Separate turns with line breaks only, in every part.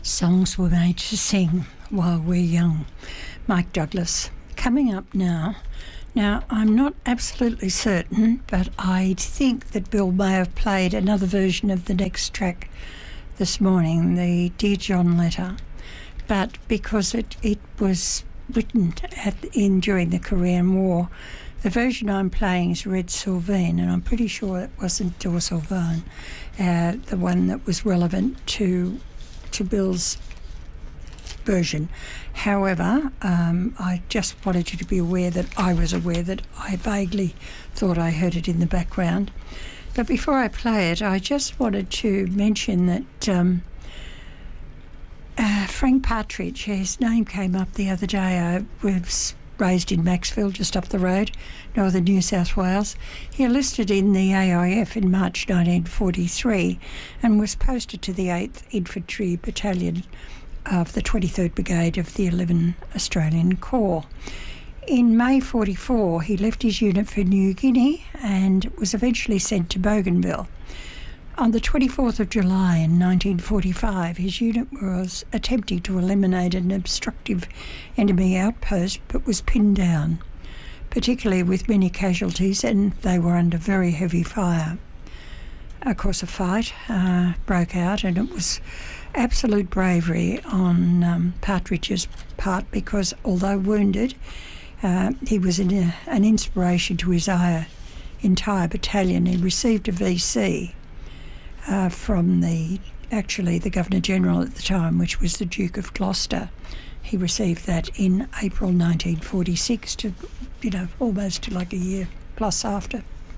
Songs were made to sing while we're young. Mike Douglas. Coming up now. Now, I'm not absolutely certain, but I think that Bill may have played another version of the next track this morning, the Dear John letter. But because it was written during the Korean War, the version I'm playing is Red Sylvain, and I'm pretty sure it wasn't Dor Sylvain, the one that was relevant to Bill's version. However, I just wanted you to be aware that I was aware that I vaguely thought I heard it in the background. But before I play it, I just wanted to mention that Frank Partridge, his name came up the other day. I was raised in Maxville, just up the road, northern New South Wales. He enlisted in the AIF in March 1943 and was posted to the 8th Infantry Battalion of the 23rd Brigade of the 11th Australian Corps. In May 1944, he left his unit for New Guinea and was eventually sent to Bougainville. On the 24th of July in 1945, his unit was attempting to eliminate an obstructive enemy outpost but was pinned down, particularly with many casualties, and they were under very heavy fire. Of course, a fight broke out, and it was absolute bravery on Partridge's part because, although wounded, he was an inspiration to his entire battalion. He received a VC from the Governor-General at the time, which was the Duke of Gloucester. He received that in April 1946, almost like a year plus after.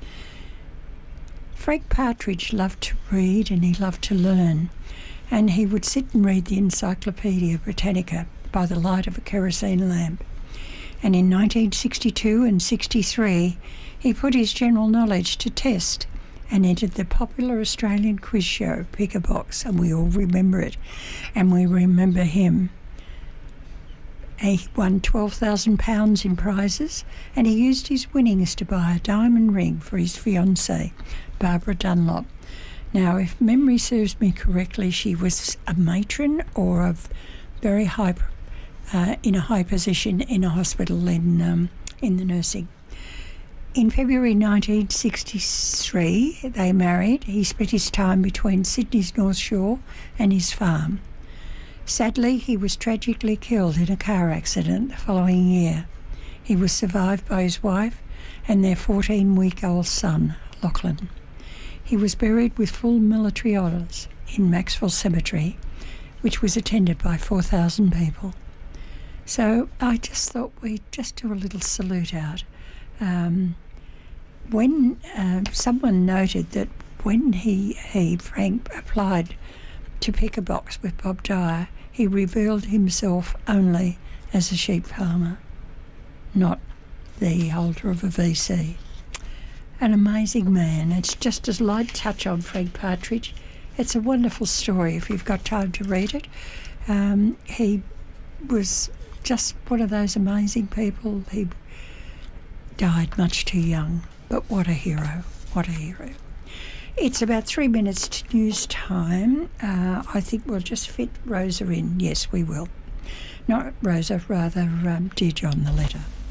Frank Partridge loved to read and he loved to learn, and he would sit and read the Encyclopaedia Britannica by the light of a kerosene lamp. And in 1962 and 63, he put his general knowledge to test and entered the popular Australian quiz show, Pick a Box, and we all remember it, and we remember him. He won £12,000 in prizes, and he used his winnings to buy a diamond ring for his fiancée, Barbara Dunlop. Now, if memory serves me correctly, she was a matron or a very high, in a high position in a hospital in the nursing. In February 1963, they married. He spent his time between Sydney's North Shore and his farm. Sadly, he was tragically killed in a car accident the following year. He was survived by his wife and their 14-week-old son, Lachlan. He was buried with full military honours in Maxville Cemetery, which was attended by 4,000 people. So I just thought we'd just do a little salute out. When someone noted that when Frank applied to Pick a Box with Bob Dyer, he revealed himself only as a sheep farmer, not the holder of a VC. An amazing man. It's just a light touch on Frank Partridge. It's a wonderful story if you've got time to read it. He was just one of those amazing people. He died much too young, but what a hero, what a hero. It's about 3 minutes to news time. I think we'll just fit Rosa in. Yes, we will. Not Rosa, rather Dear John, the letter.